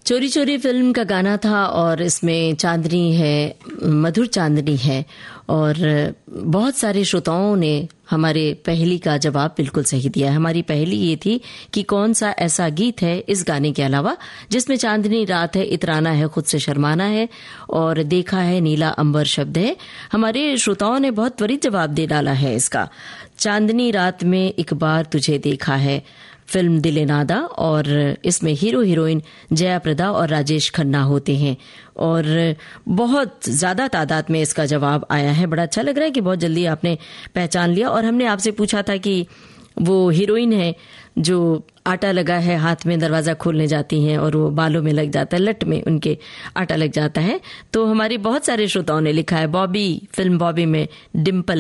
चोरी चोरी फिल्म का गाना था और इसमें चांदनी है, मधुर चांदनी है। और बहुत सारे श्रोताओं ने हमारे पहेली का जवाब बिल्कुल सही दिया है। हमारी पहेली ये थी कि कौन सा ऐसा गीत है इस गाने के अलावा जिसमें चांदनी रात है, इतराना है, खुद से शर्माना है और देखा है नीला अंबर शब्द है। हमारे श्रोताओं ने बहुत त्वरित जवाब दे डाला है इसका। चांदनी रात में एक बार तुझे देखा है, फिल्म दिले नादा, और इसमें हीरो हीरोइन जया प्रदा और राजेश खन्ना होते हैं। और बहुत ज्यादा तादाद में इसका जवाब आया है। बड़ा अच्छा लग रहा है कि बहुत जल्दी आपने पहचान लिया। और हमने आपसे पूछा था कि वो हीरोइन है जो आटा लगा है हाथ में, दरवाजा खोलने जाती हैं और वो बालों में लग जाता है, लट में उनके आटा लग जाता है। तो हमारे बहुत सारे श्रोताओं ने लिखा है बॉबी, फिल्म बॉबी में डिम्पल